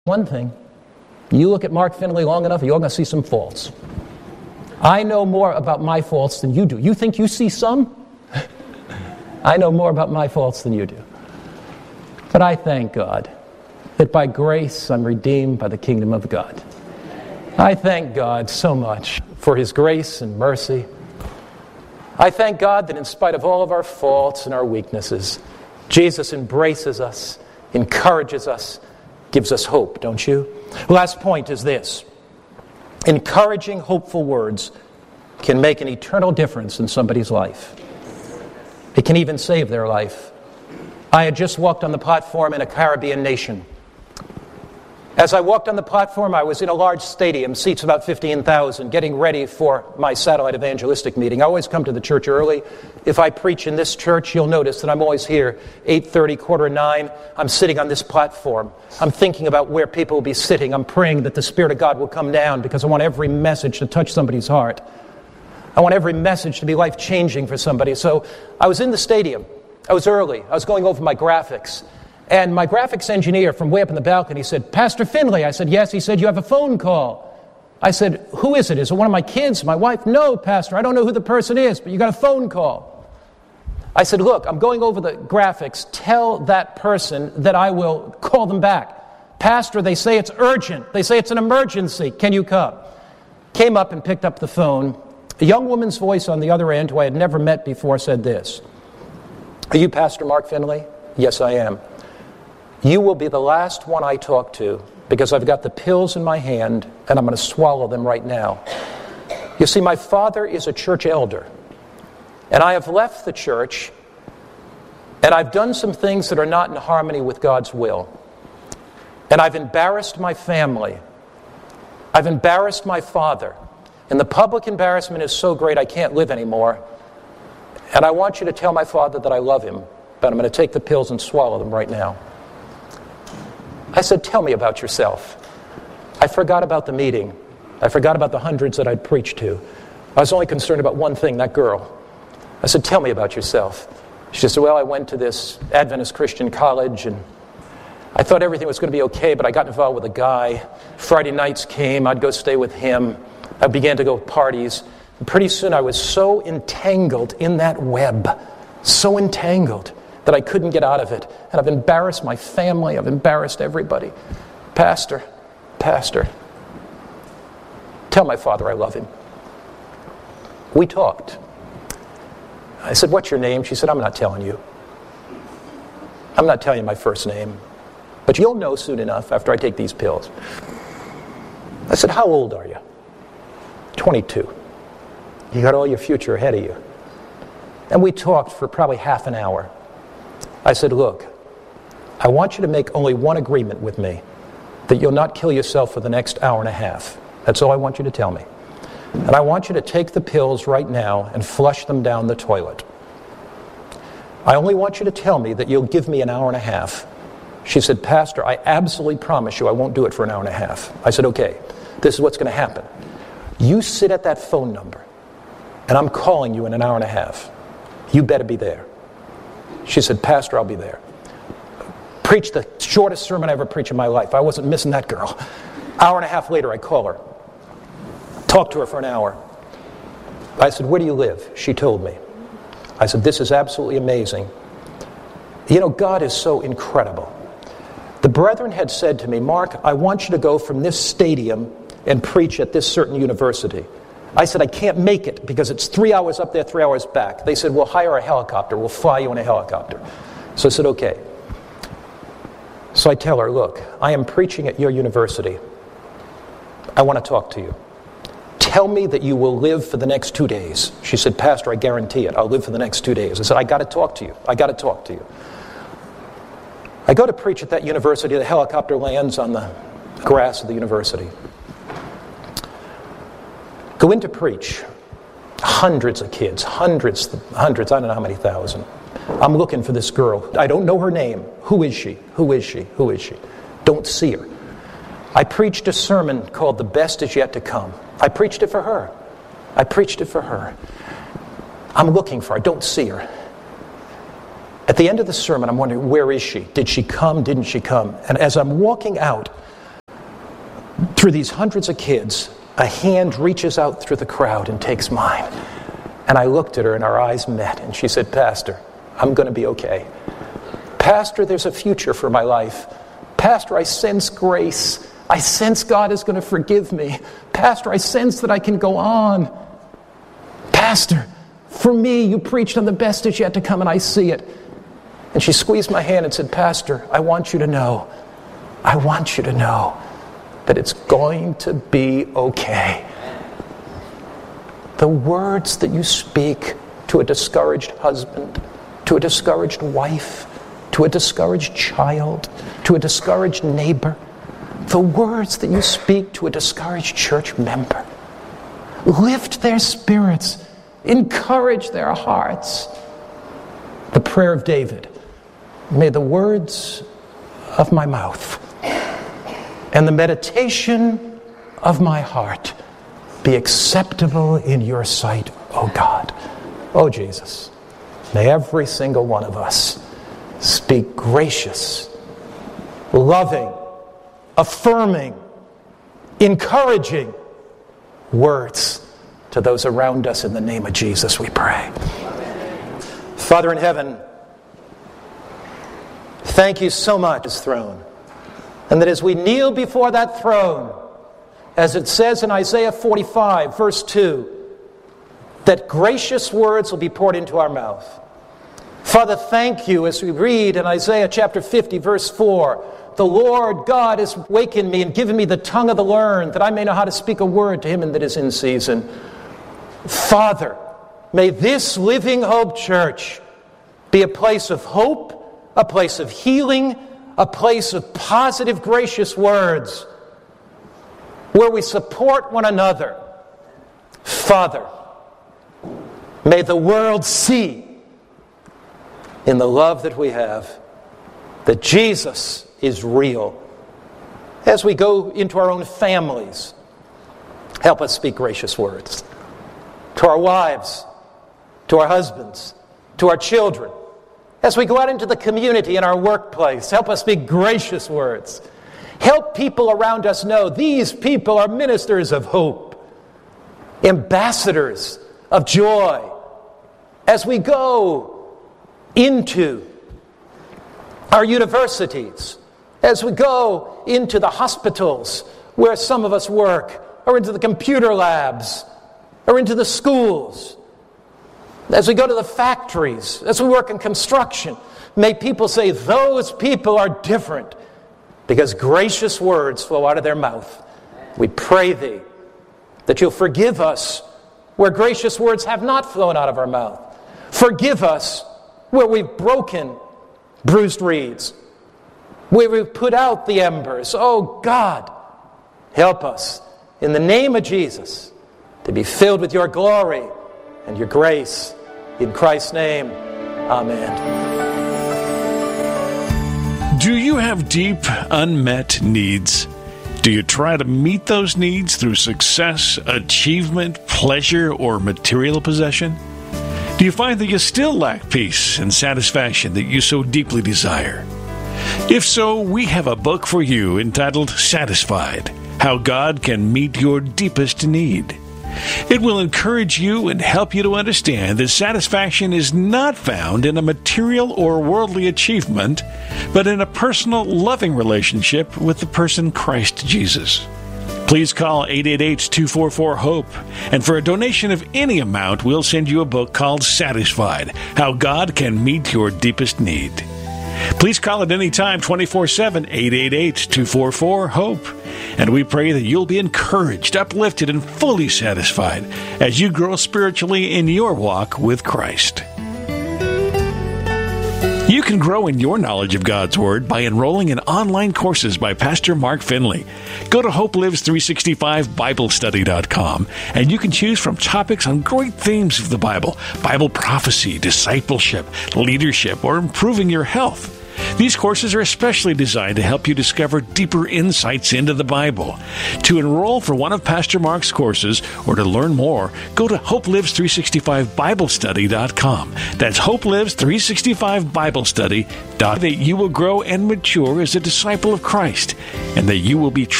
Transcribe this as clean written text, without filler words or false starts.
One thing, you look at Mark Finley long enough, you're going to see some faults. I know more about my faults than you do. You think you see some? I know more about my faults than you do. But I thank God that by grace I'm redeemed by the kingdom of God. I thank God so much for His grace and mercy. I thank God that in spite of all of our faults and our weaknesses, Jesus embraces us, encourages us, gives us hope, don't you? Last point is this. Encouraging, hopeful words can make an eternal difference in somebody's life. It can even save their life. I had just walked on the platform in a Caribbean nation. As I walked on the platform, I was in a large stadium, seats about 15,000, getting ready for my satellite evangelistic meeting. I always come to the church early. If I preach in this church, you'll notice that I'm always here, 8:30, 8:45. I'm sitting on this platform. I'm thinking about where people will be sitting. I'm praying that the Spirit of God will come down because I want every message to touch somebody's heart. I want every message to be life-changing for somebody. So I was in the stadium. I was early. I was going over my graphics. And my graphics engineer from way up in the balcony said, "Pastor Finley." I said, "Yes." He said, "You have a phone call." I said, "Who is it? Is it one of my kids, my wife?" "No, Pastor, I don't know who the person is, but you got a phone call." I said, "Look, I'm going over the graphics. Tell that person that I will call them back. Pastor, they say it's urgent. They say it's an emergency. Can you come?" Came up and picked up the phone. A young woman's voice on the other end, who I had never met before, said this. "Are you Pastor Mark Finley?" "Yes, I am." "You will be the last one I talk to because I've got the pills in my hand and I'm going to swallow them right now. You see, my father is a church elder and I have left the church and I've done some things that are not in harmony with God's will. And I've embarrassed my family. I've embarrassed my father. And the public embarrassment is so great I can't live anymore. And I want you to tell my father that I love him, but I'm going to take the pills and swallow them right now." I said, "Tell me about yourself." I forgot about the meeting. I forgot about the hundreds that I'd preached to. I was only concerned about one thing, that girl. I said, "Tell me about yourself." She said, "Well, I went to this Adventist Christian college and I thought everything was going to be okay, but I got involved with a guy. Friday nights came, I'd go stay with him. I began to go to parties. And pretty soon I was so entangled in that web, so entangled, that I couldn't get out of it. And I've embarrassed my family. I've embarrassed everybody. Pastor, tell my father I love him." We talked. I said, "What's your name?" She said, "I'm not telling you. I'm not telling you my first name. But you'll know soon enough after I take these pills." I said, "How old are you?" 22. "You got all your future ahead of you." And we talked for probably half an hour. I said, "Look, I want you to make only one agreement with me, that you'll not kill yourself for the next hour and a half. That's all I want you to tell me. And I want you to take the pills right now and flush them down the toilet. I only want you to tell me that you'll give me an hour and a half." She said, "Pastor, I absolutely promise you I won't do it for an hour and a half." I said, "Okay, this is what's going to happen. You sit at that phone number, and I'm calling you in an hour and a half. You better be there." She said, "Pastor, I'll be there." Preached the shortest sermon I ever preached in my life. I wasn't missing that girl. Hour and a half later, I call her. Talked to her for an hour. I said, "Where do you live?" She told me. I said, "This is absolutely amazing. You know, God is so incredible. The brethren had said to me, 'Mark, I want you to go from this stadium and preach at this certain university.' I said, 'I can't make it because it's 3 hours up there, 3 hours back.' They said, 'We'll hire a helicopter. We'll fly you in a helicopter.' So I said, 'Okay.' So I tell her, 'Look, I am preaching at your university. I want to talk to you. Tell me that you will live for the next 2 days. She said, "Pastor, I guarantee it. I'll live for the next 2 days. I said, "I got to talk to you. I got to talk to you." I go to preach at that university. The helicopter lands on the grass of the university. Go in to preach. Hundreds of kids, hundreds, I don't know how many thousand. I'm looking for this girl. I don't know her name. Who is she? Who is she? Who is she? Don't see her. I preached a sermon called "The Best Is Yet to Come." I preached it for her. I preached it for her. I'm looking for her. I don't see her. At the end of the sermon, I'm wondering, where is she? Did she come? Didn't she come? And as I'm walking out, through these hundreds of kids, a hand reaches out through the crowd and takes mine. And I looked at her and our eyes met, and she said, "Pastor, I'm going to be okay. Pastor, there's a future for my life. Pastor, I sense grace. I sense God is going to forgive me. Pastor, I sense that I can go on. Pastor, for me, you preached on the best is yet to come, and I see it." And she squeezed my hand and said, "Pastor, I want you to know that it's going to be okay." The words that you speak to a discouraged husband, to a discouraged wife, to a discouraged child, to a discouraged neighbor, the words that you speak to a discouraged church member, lift their spirits, encourage their hearts. The prayer of David: "May the words of my mouth and the meditation of my heart be acceptable in your sight, O God." Oh, Jesus, may every single one of us speak gracious, loving, affirming, encouraging words to those around us. In the name of Jesus, we pray. Father in heaven, thank you so much for this throne. And that as we kneel before that throne, as it says in Isaiah 45, verse 2, that gracious words will be poured into our mouth. Father, thank you as we read in Isaiah chapter 50, verse 4, "The Lord God has wakened me and given me the tongue of the learned, that I may know how to speak a word to him that is in season." Father, may this Living Hope Church be a place of hope, a place of healing, a place of positive, gracious words, where we support one another. Father, may the world see in the love that we have that Jesus is real. As we go into our own families, help us speak gracious words to our wives, to our husbands, to our children. As we go out into the community in our workplace, help us speak gracious words. Help people around us know these people are ministers of hope, ambassadors of joy. As we go into our universities, as we go into the hospitals where some of us work, or into the computer labs, or into the schools, as we go to the factories, as we work in construction, may people say, "Those people are different because gracious words flow out of their mouth." We pray thee that you'll forgive us where gracious words have not flown out of our mouth. Forgive us where we've broken bruised reeds, where we've put out the embers. Oh God, help us in the name of Jesus to be filled with your glory and your grace. In Christ's name, amen. Do you have deep, unmet needs? Do you try to meet those needs through success, achievement, pleasure, or material possession? Do you find that you still lack peace and satisfaction that you so deeply desire? If so, we have a book for you entitled Satisfied: How God Can Meet Your Deepest Need. It will encourage you and help you to understand that satisfaction is not found in a material or worldly achievement, but in a personal, loving relationship with the person Christ Jesus. Please call 888-244-HOPE, and for a donation of any amount, we'll send you a book called Satisfied: How God Can Meet Your Deepest Need. Please call at any time, 24/7, 888-244-HOPE. And we pray that you'll be encouraged, uplifted, and fully satisfied as you grow spiritually in your walk with Christ. You can grow in your knowledge of God's Word by enrolling in online courses by Pastor Mark Finley. Go to HopeLives365BibleStudy.com, and you can choose from topics on great themes of the Bible: Bible prophecy, discipleship, leadership, or improving your health. These courses are especially designed to help you discover deeper insights into the Bible. To enroll for one of Pastor Mark's courses or to learn more, go to HopeLives365BibleStudy.com. That's HopeLives365BibleStudy.com. That you will grow and mature as a disciple of Christ, and that you will be